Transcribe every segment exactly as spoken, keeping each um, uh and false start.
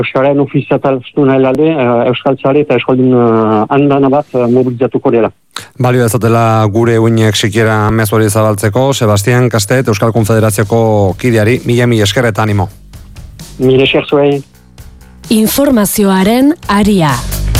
Euskararen ofizialtasuna alde, euskaltzale eta eskoldun handana bat mobilizatuko dela. Balio ezatela gure uinek sikiera mezu hori zabaltzeko, Sebastian Kastet, Euskal Konfederazioko kideari, mila mila esker eta animo. Mila esker zuei. Informazioaren aria.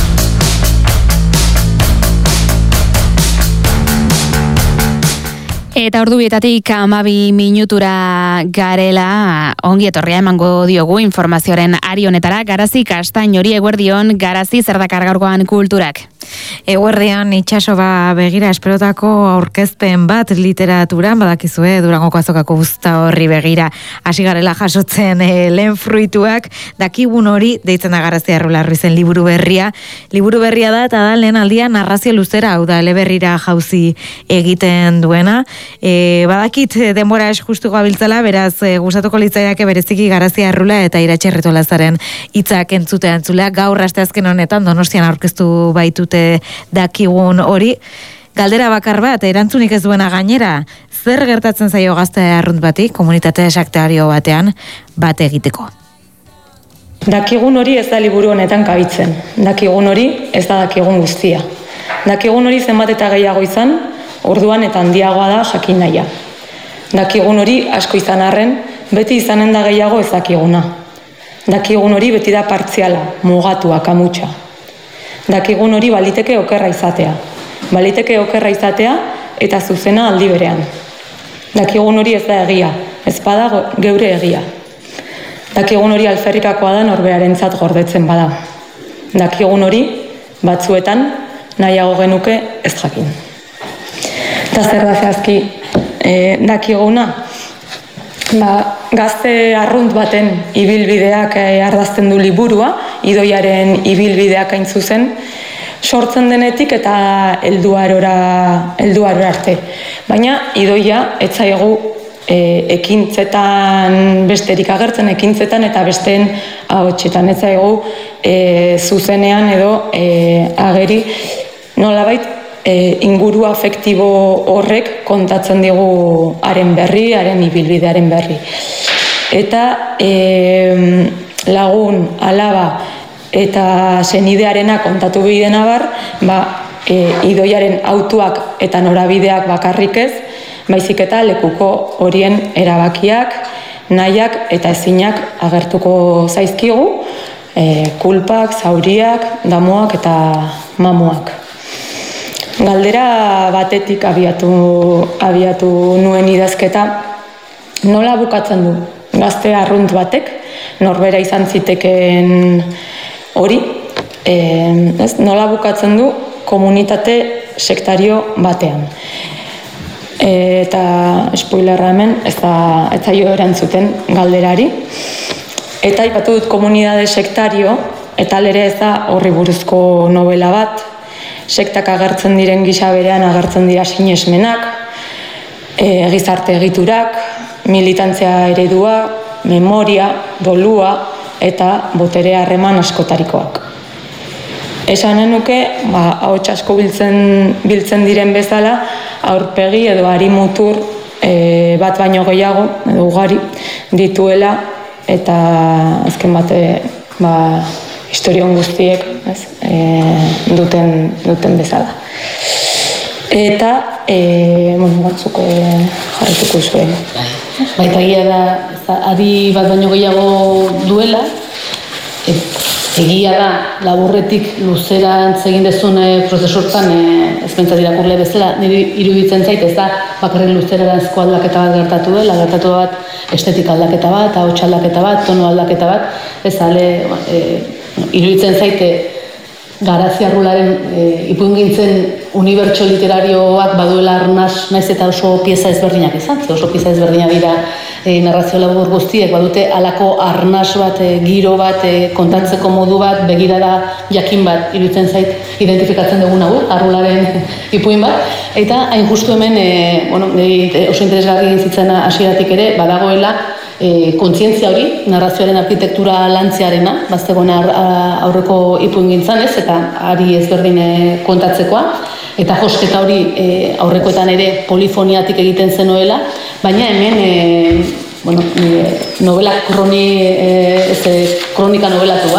Eta ordubietatik hamabi minutura garela, ongi etorria emango diogu informazioaren ari honetara, Garazi Kastain hori eguerdion, Garazi zer dakar gaurkoan kulturak. Eguerdian itxaso ba begira esperotako aurkezpen bat literaturan, badakizue Durangoko azokako uzta horri begira hasi garela jasotzen e, lehen fruituak, dakigun hori deitzen da Garazi Arrularrizen liburu berria. Liburu berria da eta da lehen aldia narrazio luzera, hau da eleberrira jauzi egiten duena. E, badakit denbora ez justu gabiltzala, beraz e, gustatuko litzaiake bereziki Garazi Arrula eta Iratxe Retolazaren hitzak entzutea entzulea. Gaur asteazken honetan Donostian aurkeztu baitute dakigun hori. Galdera bakar bat, erantzunik ez duena gainera, zer gertatzen zaio gazte arrunt bati, komunitate sektario batean bat egiteko? Dakigun hori ez da liburu honetan kabitzen. Dakigun hori ez da dakigun guztia. Dakigun hori zenbat eta gehiago izan, orduan eta handiagoa da jakin nahia. Dakigun hori asko izan arren, beti izanen da gehiago ez dakiguna. Dakigun hori beti da partziala, mugatua, kamutsa. Dakigun hori baliteke okerra izatea. Baliteke okerra izatea eta zuzena aldi berean. Dakigun hori ez da egia, ez bada geure egia. Dakigun hori alferrikakoa da norbearentzat gordetzen bada. Dakigun hori batzuetan nahiago genuke ez jakin. Eta zer da zehazki e, dakiguna? Ba, gazte arrunt baten ibilbideak e, ardazten du liburua, idoiaren ibilbideak hain zuzen, sortzen denetik eta helduarora helduarora arte. Baina idoia ez zaigu e, ekintzetan besterik agertzen, ekintzetan eta besteen ahotsetan ez zaigu e, zuzenean edo e, ageri nolabait E, inguru afektibo horrek kontatzen digu haren berri, haren ibilbidearen berri. Eta e, lagun, alaba eta senidearena kontatu bidena bar, ba, e, idoiaren autuak eta norabideak bakarrik ez, baizik eta lekuko horien erabakiak, nahiak eta ezinak agertuko zaizkigu, e, kulpak, zauriak, damuak eta mamuak. Galdera batetik abiatu, abiatu nuen idazketa, nola bukatzen du gazte arrunt batek, norbera izan ziteken hori, e, ez, nola bukatzen du komunitate sektario batean. E, eta spoilerra hemen, ez da ez zaio erantzuten galderari. Eta aipatu dut komunitate sektario, eta alere ez da horri buruzko novela bat, sektak agertzen diren gisa berean agertzen dira sinesmenak, e, gizarte egiturak, militantzia eredua, memoria, dolua eta botere harreman askotarikoak. Esanen nuke, ba, ahots asko biltzen, biltzen diren bezala, aurpegi edo harimutur e, bat baino gehiago, edo ugari, dituela eta azken bate, ba, historion guztiek ez, e, duten, duten bezala. Eta, e, bueno, batzuk e, jarretuko zuen. Baita egia da, ari bat baino gehiago duela, e, egia da, laburretik luzerantz egin dezun e, prozesortan, e, ez bentsat irakurle bezala, niri iruditzen zait, ez da, bakarrik luzerarantzko aldaketa bat gertatu dela, gertatu bat estetika aldaketa bat, ahots aldaketa bat, tono aldaketa bat, ez ale, e, iruditzen zaite Garazi Arrularen e, ipuingintzen unibertso literarioak baduela arnaz, naiz eta oso pieza ezberdinak izan, oso pieza ezberdinak dira e, narrazio labur guztiek, badute halako arnaz bat, e, giro bat, e, kontatzeko modu bat, begirada jakin bat, iruditzen zait, identifikatzen dugun hau, Arrularen ipuin bat, eta hain justu hemen, e, bueno, e, oso interesgarri zitzen hasieratik ere, badagoela, E, kontzientzia hori, narrazioaren arkitektura lantzearena, baztegoen aurreko ipuingintzan ez, eta ari ezberdin kontatzekoa, eta josketa hori e, aurrekoetan ere polifoniatik egiten zenuela, baina hemen e, bueno, e, novela kroni, e, ez, kronika novelatu